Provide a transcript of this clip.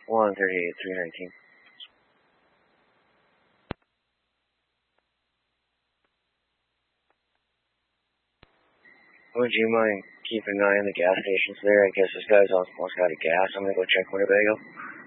138, 319. Would you mind keeping an eye on the gas stations there? I guess this guy's almost out of gas. I'm gonna go check Winnebago.